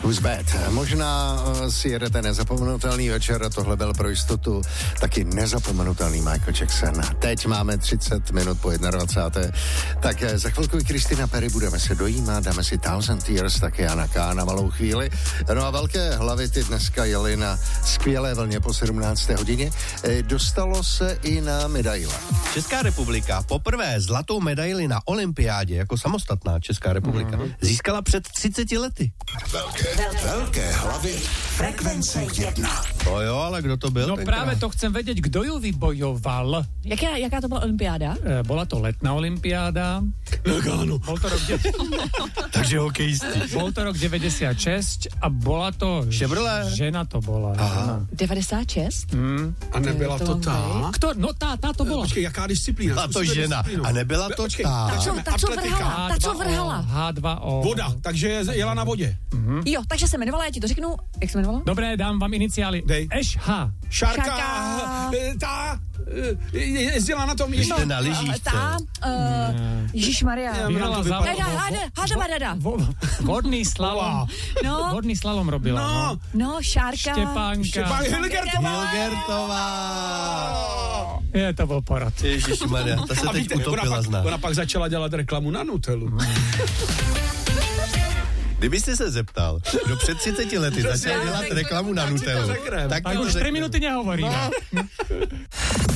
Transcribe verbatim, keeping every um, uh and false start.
Who's Bad. Možná uh, si jedete nezapomenutelný večer a tohle byl pro jistotu taky nezapomenutelný Michael Jackson. Teď máme třicet minut po dvacáté jedné Tak uh, za chvilku i Christina Perry budeme se dojímat, dáme si Thousand Years, taky Jana K. na malou chvíli. No a velké hlavy ty dneska jeli na skvělé vlně po sedmnácté hodině. E, dostalo se i na medaile. Česká republika poprvé zlatou medaili na olympiádě jako samostatná Česká republika mm-hmm. získala před třiceti lety. Velké, velké hlavy frekvence jedna. To jo, ale kdo to byl? No tenkrát? práve to chcem vedieť, kdo ju vybojoval. Jaká, jaká to byla olympiáda? E, bola to letná olympiáda. Nagano. Bol to rok, de- Takže hokejisti. bol to rok deväťdesiatšesť a bola to Chevrolet. žena to bola. Žena. devadesát šest? Hmm. A nebyla to tá? Kto? No tá, tá to bola. Počkej, jaká disciplína? Byla to žena. A nebyla to tá. Ta, co, ta, co vrhala, ta, co vrhala. há dva ó. Voda, takže jela na vodě. Mm-hmm. Jo, takže se jmenovala, já ti to řeknu. Jak se jmenovala? Dobre, dám vám iniciály. Dej. eš há. Šárka, Šárka. eh, tá, eh, jezdila na tom. Vy jste na lyžích, Ta, uh, Ježišmarja. Vyhrala to závod. Hada, hada, hada, hada. Vo- Vodný slalom. No, Vodný slalom robila. No, No. no, Šárka. Štěpánka. Štěpán Hilgertová. Hilgertová. Je, to byl porad. Ježišmarja, ta se A teď víte, ona utopila pak, z nás. ona pak začala dělat reklamu na Nutellu. Kdybyste se zeptal, kdo před třiceti lety začal dělat reklamu na Nutellu, tak Tak to už řekne. tri minúty nehovoríme.